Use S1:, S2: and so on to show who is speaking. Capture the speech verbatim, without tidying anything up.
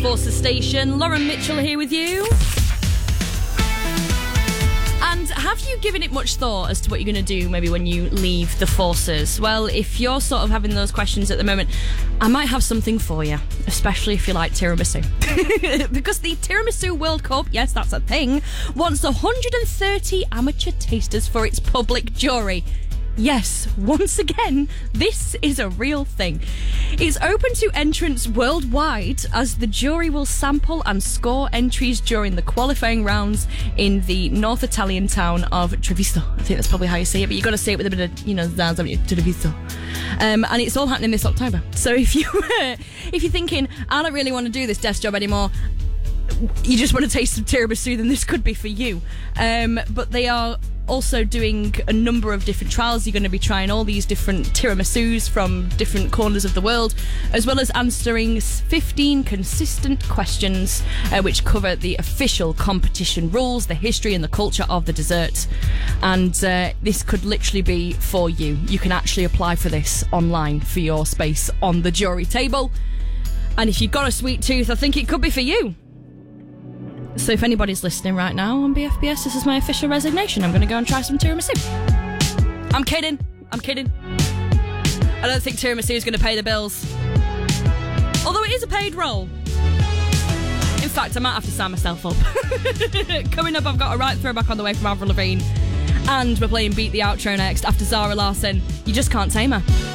S1: Forces Station. Lauren Mitchell here with you. And have you given it much thought as to what you're going to do maybe when you leave the forces? Well, if you're sort of having those questions at the moment, I might have something for you, especially if you like tiramisu. Because the Tiramisu World Cup, yes, that's a thing, wants one hundred thirty amateur tasters for its public jury. Yes, once again, this is a real thing. It's open to entrants worldwide as the jury will sample and score entries during the qualifying rounds in the North Italian town of Treviso. I think that's probably how you say it, but you've got to say it with a bit of, you know, zazz, haven't you? Treviso. Um, and it's all happening this October. So if, you, if you're thinking, I don't really want to do this desk job anymore, you just want to taste some tiramisu, then this could be for you. Um, but they are also doing a number of different trials. You're going to be trying all these different tiramisus from different corners of the world, as well as answering fifteen consistent questions uh, which cover the official competition rules, the history and the culture of the dessert. And uh, this could literally be for you. You can actually apply for this online for your space on the jury table. And if you've got a sweet tooth, I think it could be for you. So if anybody's listening right now on B F B S, this is my official resignation. I'm going to go and try some tiramisu. I'm kidding. I'm kidding. I don't think tiramisu is going to pay the bills. Although it is a paid role. In fact, I might have to sign myself up. Coming up, I've got a right throwback on the way from Avril Lavigne. And we're playing Beat the Outro next after Zara Larsson. You just can't tame her.